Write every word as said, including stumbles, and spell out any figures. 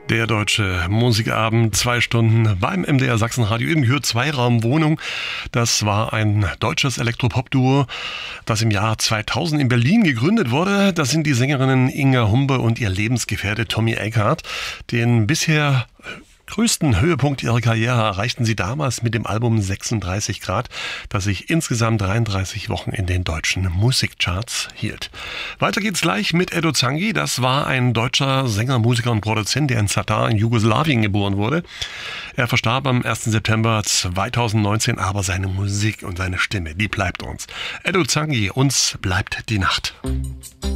Der Deutsche Musikabend, zwei Stunden beim M D R Sachsenradio. Eben gehört Zweiraumwohnung. Das war ein deutsches Elektropop-Duo, das im Jahr zweitausend in Berlin gegründet wurde. Das sind die Sängerinnen Inga Humbe und ihr Lebensgefährte Tommy Eckhardt. Den bisher größten Höhepunkt ihrer Karriere erreichten sie damals mit dem Album sechsunddreißig Grad, das sich insgesamt dreiunddreißig Wochen in den deutschen Musikcharts hielt. Weiter geht's gleich mit Edo Zangi. Das war ein deutscher Sänger, Musiker und Produzent, der in Zadar in Jugoslawien geboren wurde. Er verstarb am ersten September zweitausendneunzehn, aber seine Musik und seine Stimme, die bleibt uns. Edo Zangi, uns bleibt die Nacht.